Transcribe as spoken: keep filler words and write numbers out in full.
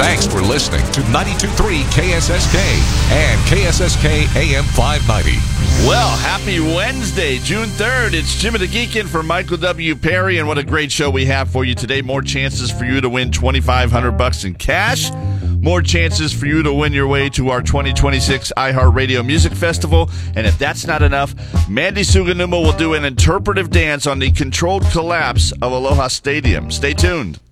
Thanks for listening to ninety-two point three K S S K and K S S K A M five ninety. Well, happy Wednesday, June third. It's Jimmy the Geekin for Michael W. Perry, and what a great show we have for you today. More chances for you to win twenty-five hundred bucks in cash. More chances for you to win your way to our twenty twenty-six iHeartRadio Music Festival. And if that's not enough, Mandy Suganuma will do an interpretive dance on the controlled collapse of Aloha Stadium. Stay tuned.